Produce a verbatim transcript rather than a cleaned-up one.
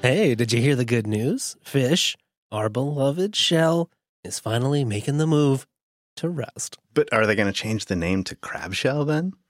Hey, did you hear the good news? Fish, our beloved shell, is finally making the move to rest. But are they going to change the name to crab shell then?